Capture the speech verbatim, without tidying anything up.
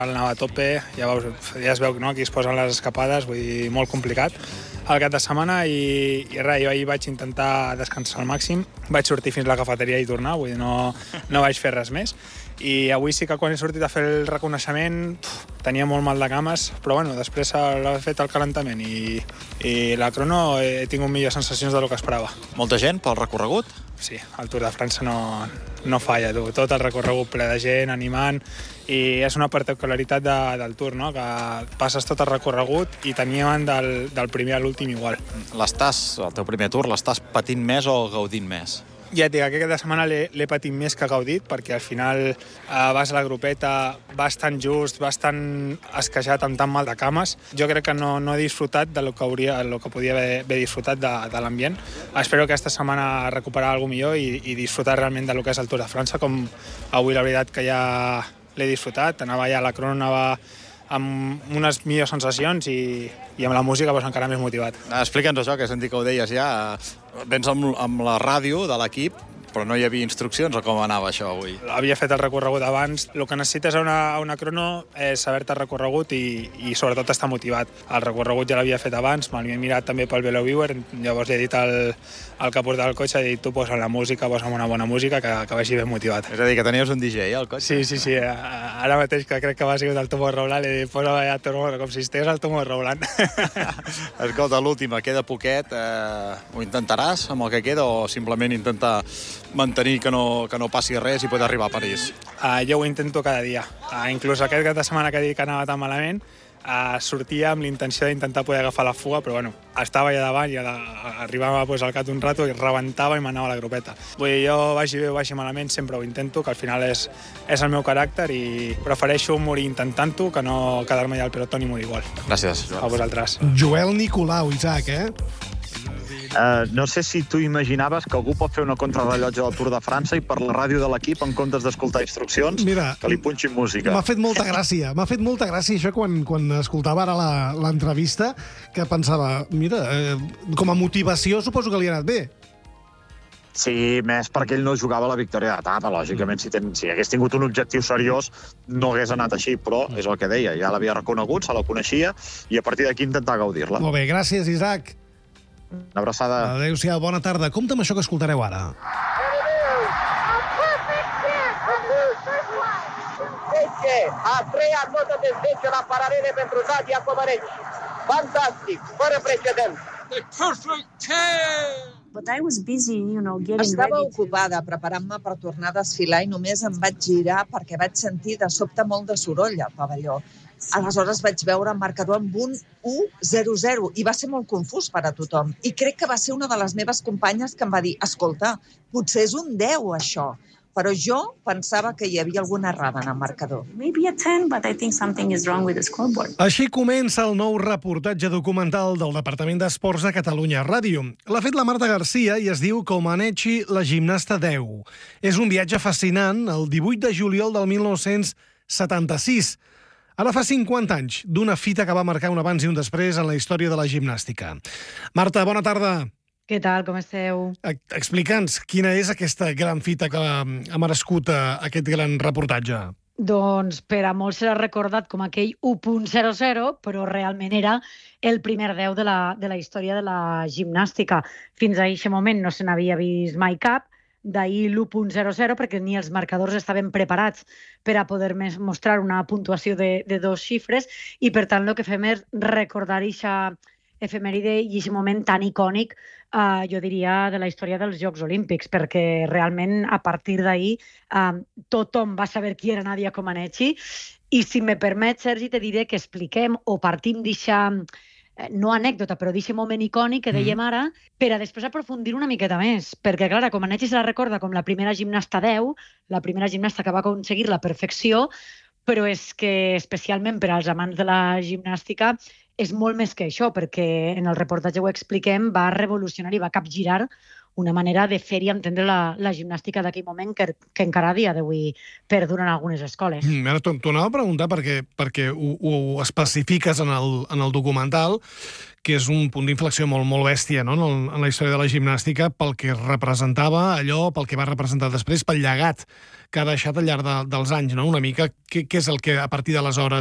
Anava a tope, ja, veus, ja es veu no? Aquí es posen les escapades, vull dir, molt complicat el cap de setmana i, i res, jo ahir vaig intentar descansar al màxim, vaig sortir fins a la cafeteria i tornar, vull dir, no, no vaig fer res més. I avui sí que quan he sortit a fer el reconeixement pf, tenia molt mal de cames, però bueno, després l'he fet el calentament i, i la crono he tingut millors sensacions del que esperava. Molta gent pel recorregut? Sí, el Tour de França no, no falla, tu. Tot el recorregut ple de gent, animant, i és una particularitat de, del Tour, no? Que passes tot el recorregut i teníem del, del primer a l'últim igual. L'estàs, el teu primer Tour, l'estàs patint més o gaudint més? Ja et dic, aquesta setmana l'he patit més que gaudit, perquè al final eh, vas a la grupeta, vas tan just, vas tan esqueixat amb tan mal de cames. Jo crec que no, no he disfrutat del que, hauria, del que podia haver, haver disfrutat de, de l'ambient. Espero aquesta setmana recuperar alguna millor i, i disfrutar realment del que és el Tour de França, com avui la veritat que ja l'he disfrutat. Anava ja a la crono, anava amb unes millors sensacions i, i amb la música doncs, encara més motivat. Explica'ns això, que he sentit que ho deies ja. Vens amb, amb la ràdio de l'equip, però no hi havia instruccions o com anava això avui? Havia fet el recorregut abans. El que necessites a una, a una crono és saber-te el recorregut i, i sobretot estar motivat. El recorregut ja l'havia fet abans, m'havia mirat també pel VeloViewer, llavors li he dit al, al que portava el cotxe, he dit tu posa la música, posa una bona música, que, que vagi ben motivat. És a dir, que tenies un D J al cotxe? Sí, sí, sí. Ara mateix que crec que va ser el Tomorrowland, he dit posa ja Tomorrowland, com si estigués al Tomorrowland. Escolta, l'última, queda poquet. Eh, ho intentaràs amb el que queda o simplement intentar mantenir que no, que no passi res i poder arribar a París? Uh, jo ho intento cada dia. Uh, inclús aquest cap de setmana que he dit que anava tan malament, uh, sortia amb l'intenció d'intentar poder agafar la fuga, però bueno, estava allà davant i arribava pues, al cap d'un rato i rebentava i m'anava a la grupeta. Vull dir, jo vagi bé o vagi malament, sempre ho intento, que al final és, és el meu caràcter i prefereixo morir intentant-ho que no quedar-me allà al pelotón i morir igual. Gràcies, Joel. A vosaltres. Joel Nicolau, Isaac, eh? Uh, no sé si tu imaginaves que algú pot fer una contrarrellotge del Tour de França i per la ràdio de l'equip, en comptes d'escoltar instruccions, Mira, que li punxin música. M'ha fet molta gràcia, m'ha fet molta gràcia això quan, quan escoltava ara l'entrevista, que pensava, mira, eh, com a motivació suposo que li ha anat bé. Sí, més perquè ell no jugava a la victòria d'etapa, lògicament. Si, ten, si hagués tingut un objectiu seriós, no hagués anat així, però és el que deia, ja l'havia reconegut, se la coneixia, i a partir d'aquí intentar gaudir-la. Molt bé, gràcies, Isaac. Una abraçada. Adéu-siau, bona tarda. Compte amb això que escoltareu ara. A treia notă de zece la paralele pentru Nadia Comaneci. Fantastic, fără precedent. The perfect ten! But I was busy, you know, getting Estava ready to... ocupada preparant-me per tornar a desfilar i només em vaig girar perquè vaig sentir de sobte molt de soroll al pavelló. Aleshores vaig veure el marcador amb un u zero zero i va ser molt confús per a tothom. I crec que va ser una de les meves companyes que em va dir escolta, potser és un deu això, però jo pensava que hi havia alguna errada en el marcador. Maybe a ten, but I think something is wrong with the scoreboard. Així comença el nou reportatge documental del Departament d'Esports de Catalunya Ràdio. L'ha fet la Marta Garcia i es diu Comaneci, la gimnasta deu. És un viatge fascinant el divuit de juliol del mil nou-cents setanta-sis. Ara fa cinquanta anys, d'una fita que va marcar un abans i un després en la història de la gimnàstica. Marta, bona tarda. Què tal, com esteu? Explica'ns quina és aquesta gran fita que ha merescut aquest gran reportatge. Doncs per a molts serà recordat com aquell u punt zero zero, però realment era el primer deu de la, de la història de la gimnàstica. Fins a aquest moment no se n'havia vist mai cap, d'ahir l'u punt zero zero, perquè ni els marcadors estaven preparats per a poder mostrar una puntuació de, de dos xifres, i per tant el que fem és recordar aquesta efemèride i aquest moment tan icònic, eh, jo diria, de la història dels Jocs Olímpics, perquè realment a partir d'ahir eh, tothom va saber qui era Nadia Comaneci, i si me permet, Sergi, te diré que expliquem o partim d'eixa, no anècdota, però d'aquest moment icònic que dèiem ara, per a després aprofundir una miqueta més. Perquè, clar, Comaneci se la recorda com la primera gimnasta deu, la primera gimnasta que va aconseguir la perfecció, però és que, especialment per als amants de la gimnàstica, és molt més que això, perquè en el reportatge ho expliquem, va revolucionar i va capgirar una manera de fer i entendre la, la gimnàstica d'aquell moment que, que encara a dia d'avui perdura en algunes escoles. Mm, ara t'ho anava a preguntar perquè, perquè ho, ho especifiques en el, en el documental, que és un punt d'inflexió molt, molt bèstia, no?, en, el, en la història de la gimnàstica, pel que representava allò, pel que va representar després, pel llegat que ha deixat al llarg de, dels anys, no? Una mica què, què és el que a partir d'aleshores